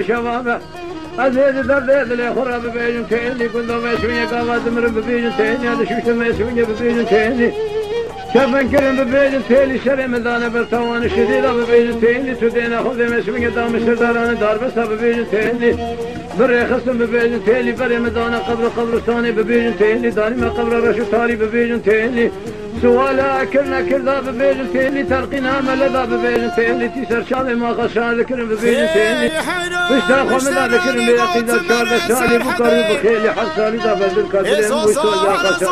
شبابه أزيد درديد اللي خرى ببيجن تيني كنت ما يسويني قاوات مرم ببيجن تيني هذا شوشت ما يسويني ببيجن تيني شافن كرم ببيجن تيني شري مدانة برتوان الشديدة ببيجن تيني تدينا خذ ما يسويني دام سرداران دار بس ببيجن تيني بري خصم ببيجن تيني بري مدانة قبرستاني ببيجن تيني داني ما قبر رشو تاري ببيجن تيني سوالا كرنا كردا ببيجن تيني ترقينا ملدا ببيجن تيني تيسر شابي ما غشان ذكرن ببيجن تيني بشتا خمدا ذكرن بيقيدا شار بشالي بكر بخيلي حسالي دا بدل كادرين بوشتو جا